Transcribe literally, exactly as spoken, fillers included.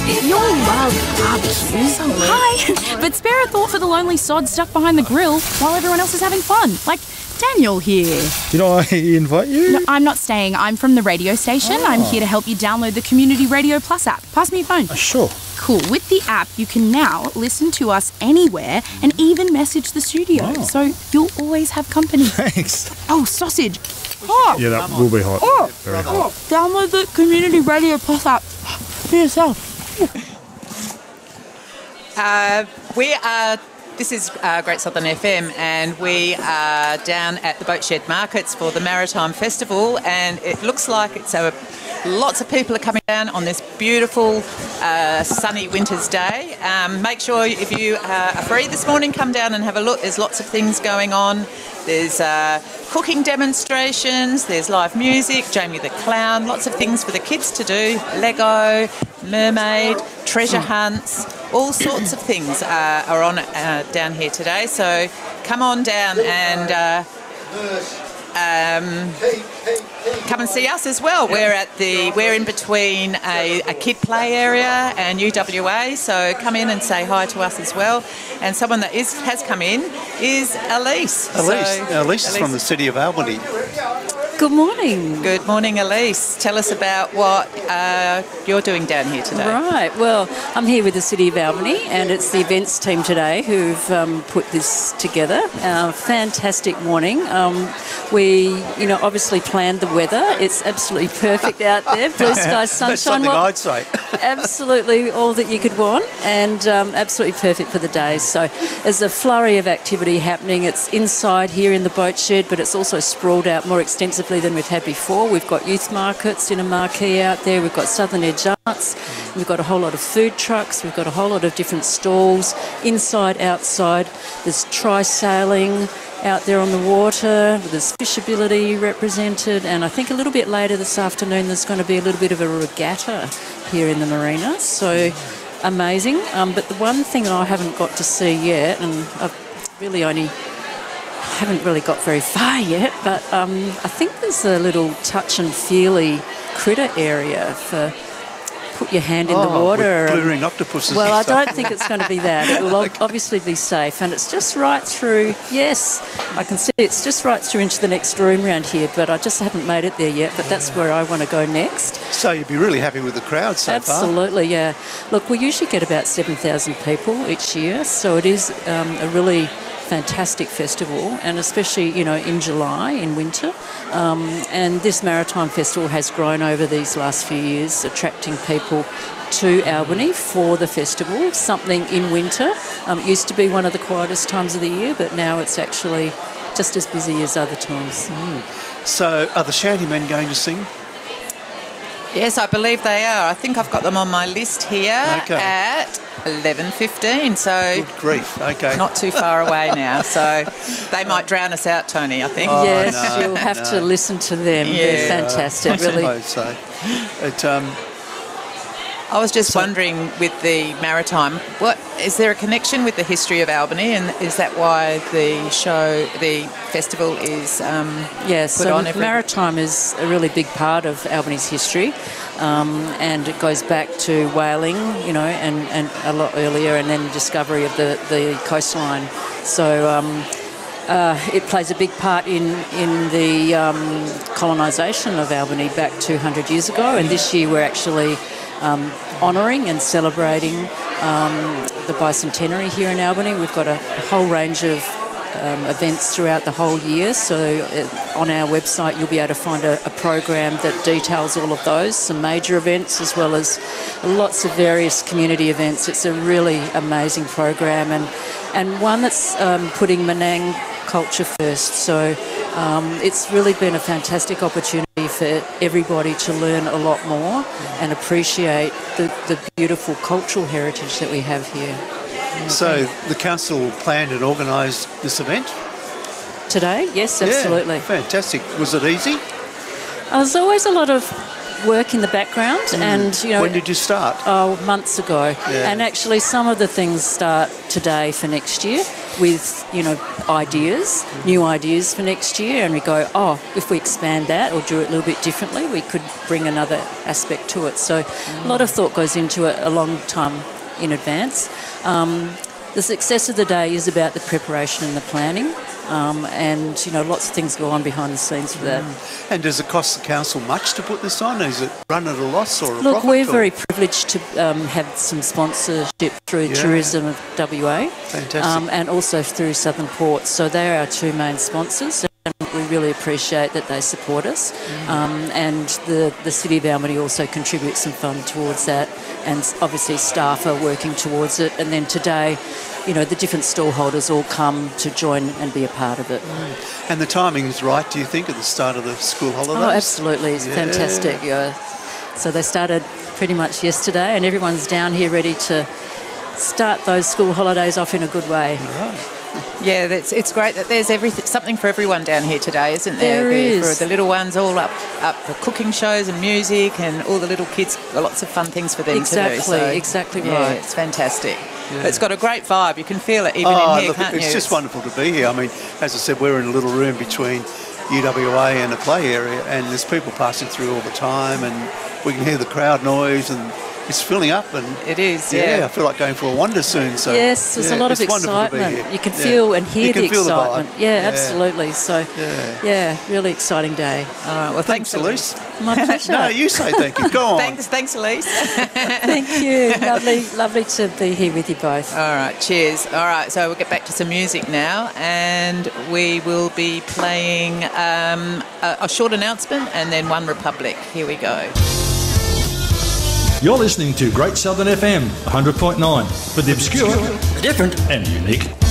You'll love barbecues. Hi, but spare a thought for the lonely sod stuck behind the grill while everyone else is having fun. Like Daniel here. Did I invite you? No, I'm not staying. I'm from the radio station. Oh. I'm here to help you download the Community Radio Plus app. Pass me your phone. Uh, sure. Cool. With the app, you can now listen to us anywhere and even message the studio. Oh. So you'll always have company. Thanks. Oh, sausage. Oh. Yeah, that will be hot. Oh. Very hot. Oh. Download the Community Radio Plus app for yourself. Uh, we are, this is uh, Great Southern F M, and we are down at the Boatshed Markets for the Maritime Festival, and it looks like it's a, lots of people are coming down on this beautiful uh, sunny winter's day. Um, make sure if you uh, are free this morning, come down and have a look. There's lots of things going on. There's uh, cooking demonstrations, there's live music, Jamie the Clown, lots of things for the kids to do, Lego, mermaid, treasure hunts, all sorts of things uh, are on uh, down here today. So come on down and uh, um, come and see us as well. We're at the we're in between a, a kid play area and U W A, so come in and say hi to us as well. And someone that is has come in is Elise. Elise, So, Elise is from the city of Albany. Good morning. Good morning, Elise. Tell us about what uh, you're doing down here today. Right, well, I'm here with the City of Albany, and it's the events team today who've um, put this together. Uh, fantastic morning. Um, we, you know, obviously planned the weather. It's absolutely perfect out there. Blue skies, sunshine. That's something well, I'd say. Absolutely all that you could want, and um, absolutely perfect for the day. So there's a flurry of activity happening. It's inside here in the boat shed, but it's also sprawled out more extensively than we've had before. We've got youth markets in a marquee out there. We've got Southern Edge Arts. We've got a whole lot of food trucks. We've got a whole lot of different stalls, inside, outside. There's tri-sailing out there on the water. There's fishability represented, and I think a little bit later this afternoon there's going to be a little bit of a regatta here in the marina. So amazing. Um, but the one thing I haven't got to see yet, and I've really only haven't really got very far yet, but um, I think there's a little touch and feely critter area for put your hand in oh, the water. With blue ringed octopuses. Well, I and stuff. don't think it's going to be that. It will Okay. obviously be safe, and it's just right through. Yes, I can see it's just right through into the next room around here, but I just haven't made it there yet. But that's where I want to go next. So you'd be really happy with the crowd so Absolutely, yeah. Look, we usually get about seven thousand people each year, so it is um, a really fantastic festival, and especially, you know, in July, in winter. Um, and this Maritime Festival has grown over these last few years, attracting people to Albany for the festival, something in winter. Um, it used to be one of the quietest times of the year, but now it's actually just as busy as other times. far. So are the shantymen going to sing? Yes, I believe they are. I think I've got them on my list here Okay. at eleven fifteen, so Good grief. Okay. not too far away now. So they might drown us out, Tony, I think. Oh, yes, no, you'll have no. to listen to them. Yeah. They're fantastic, I really. suppose so. It, um, I was just So- wondering, with the Maritime, what is there a connection with the history of Albany, and is that why the show, the festival is um, Yeah, put so on every... maritime is a really big part of Albany's history, um, and it goes back to whaling, you know, and, and a lot earlier, and then discovery of the, the coastline. So um, uh, it plays a big part in, in the um, colonisation of Albany back two hundred years ago, and this year we're actually um, honouring and celebrating um, the bicentenary here in Albany. We've got a whole range of Um, events throughout the whole year, so uh, on our website you'll be able to find a, a program that details all of those, some major events as well as lots of various community events. It's a really amazing program, and and one that's um, putting Menang culture first, so um, it's really been a fantastic opportunity for everybody to learn a lot more and appreciate the, the beautiful cultural heritage that we have here. So the council planned and organised this event? Today, yes, absolutely. Yeah, fantastic. Was it easy? Uh, There's always a lot of work in the background, mm. and you know. When did you start? Oh, months ago. Yeah. And actually, some of the things start today for next year with you know ideas, mm. new ideas for next year, and we go, oh, if we expand that or do it a little bit differently, we could bring another aspect to it. So, mm. a lot of thought goes into it a long time in advance. Um, the success of the day is about the preparation and the planning. Um, and, you know, lots of things go on behind the scenes for that. Mm. And does it cost the council much to put this on? Is it run at a loss or a Look, profit? we're or? very privileged to um, have some sponsorship through Yeah. Tourism of W A. Fantastic. Um, and also through Southern Ports. So they're our two main sponsors. And we really appreciate that they support us. Mm. Um, and the, the City of Albany also contributes some fund towards that. And obviously staff are working towards it. And then today, you know, the different stallholders all come to join and be a part of it. Mm. And the timing's right, do you think, at the start of the school holidays? Oh, absolutely. It's yeah. fantastic. Yeah. So they started pretty much yesterday and everyone's down here ready to start those school holidays off in a good way. Right. Yeah, that's, it's great that there's everything, something for everyone down here today, isn't there? There the, is. For the little ones, all up, up for cooking shows and music, and all the little kids, lots of fun things for them Exactly, to do. So, exactly yeah, right. it's fantastic. Yeah. It's got a great vibe. You can feel it even oh, in here, look, can't it's you? just wonderful to be here. I mean, as I said, we're in a little room between U W A and a play area, and there's people passing through all the time, and we can hear the crowd noise, and it's filling up. And it is, yeah. yeah. I feel like going for a wander soon. So yes, there's yeah, a lot of it's wonderful to be excitement. here. You can Yeah. feel and hear You can the feel the vibe. excitement. yeah, Yeah. absolutely. So, Yeah. yeah, really exciting day. All right, well, thanks, Thanks, Elise. My pleasure. No, you say thank you. Go on. Thanks, thanks, Elise. Thank you. lovely, lovely to be here with you both. All right, cheers. All right, so we'll get back to some music now, and we will be playing um, a, a short announcement and then One Republic. Here we go. You're listening to Great Southern F M one hundred point nine for the obscure, the different and unique.